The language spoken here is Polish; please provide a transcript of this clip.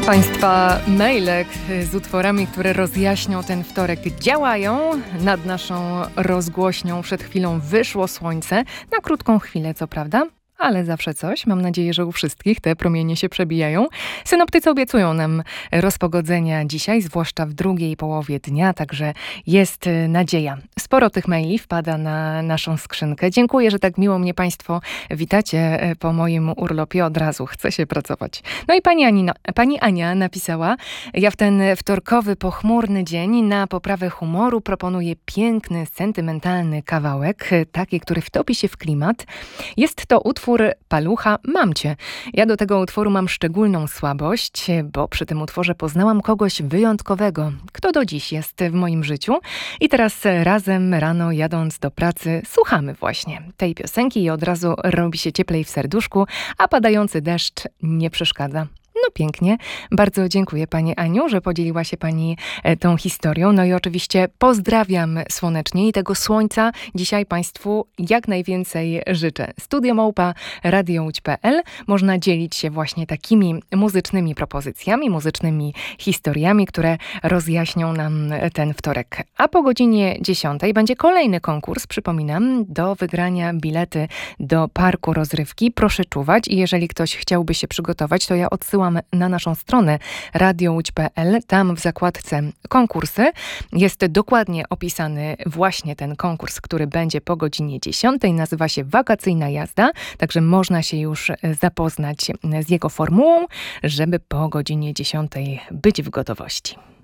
Państwa mailek z utworami, które rozjaśnią ten wtorek, działają nad naszą rozgłośnią. Przed chwilą wyszło słońce, na krótką chwilę co prawda, ale zawsze coś. Mam nadzieję, że u wszystkich te promienie się przebijają. Synoptycy obiecują nam rozpogodzenia dzisiaj, zwłaszcza w drugiej połowie dnia, także jest nadzieja. Sporo tych maili wpada na naszą skrzynkę. Dziękuję, że tak miło mnie Państwo witacie po moim urlopie. Od razu chce się pracować. No i pani Ania napisała: ja w ten wtorkowy, pochmurny dzień na poprawę humoru proponuję piękny, sentymentalny kawałek, taki, który wtopi się w klimat. Jest to utwór Palucha Mam Cię. Ja do tego utworu mam szczególną słabość, bo przy tym utworze poznałam kogoś wyjątkowego, kto do dziś jest w moim życiu. I teraz razem rano jadąc do pracy słuchamy właśnie tej piosenki i od razu robi się cieplej w serduszku, a padający deszcz nie przeszkadza. No pięknie. Bardzo dziękuję Pani Aniu, że podzieliła się Pani tą historią. No i oczywiście pozdrawiam słonecznie i tego słońca dzisiaj Państwu jak najwięcej życzę. studio@radiołódź.pl. Można dzielić się właśnie takimi muzycznymi propozycjami, muzycznymi historiami, które rozjaśnią nam ten wtorek. A po godzinie 10 będzie kolejny konkurs, przypominam, do wygrania bilety do parku rozrywki. Proszę czuwać i jeżeli ktoś chciałby się przygotować, to ja odsyłam na naszą stronę radiołódź.pl. Tam w zakładce konkursy jest dokładnie opisany właśnie ten konkurs, który będzie po godzinie 10. Nazywa się Wakacyjna jazda, także można się już zapoznać z jego formułą, żeby po godzinie 10 być w gotowości.